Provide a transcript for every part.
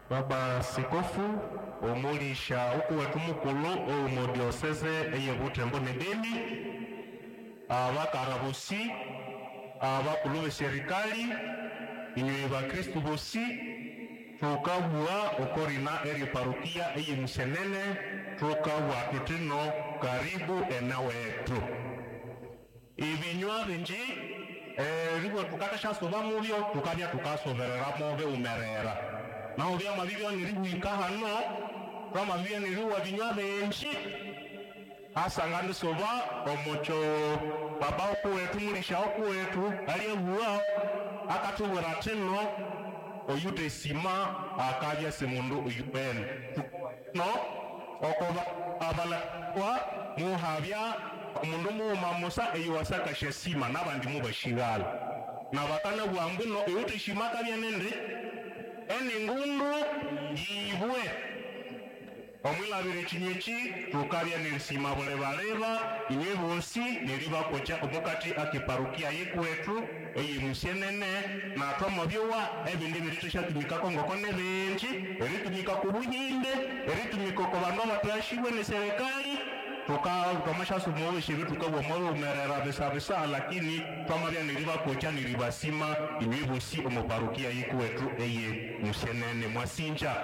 Baba Sikofu omulisha uku wetu mukulu omodioseze eye Butembo ne Beni, abakarabusi, abakulu beserikali, inywe bakristu bosi, tukabua okorina eri parukia eye Musenene, tukabua tutino karibu enawetu. Ibinywa binji rigo tukakasha soba mubyo tukabya tukasoberera mobe umerera. Na ubia mabibyo niriwika hano kwa mabibyo niriwa binywa benshi asangandi soba omucho baba okuwetu mulisha okuwetu aliyebuwa akatubura tino oyute sima akabya semundu uyubene no okoba abala kwa muhabya omundu mumamusa eyiwasaka shesima nabandi mubashigala nabakana bwangu no oyute shima kabya nende eni ngundu yibwe omwilabire chinyeki tukabya nirisima bulebaleba inywe bosi niribakocha omukati akiparukia yekwetu eyi Musenene natwa mubyowa ebindi biritoshatumikako ngoko nebenji eritumika ku Buhinde eritumika ku bandu abatashibwe ne serikali tukamasha sumo shibi tukabwa moyo umerera bisa lakini twamabya niribakocha niribasima inywe bosi omuparukia yekwetu eye Musenene mwasinja.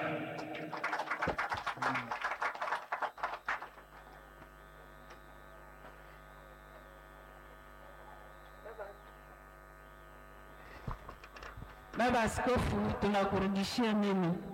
Baba Askofu, tunakurudishia mimi.